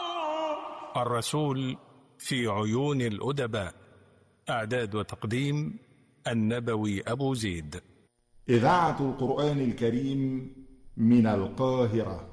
الرسول في عيون الأدباء. إعداد وتقديم النبوي أبو زيد. إذاعة القرآن الكريم من القاهرة.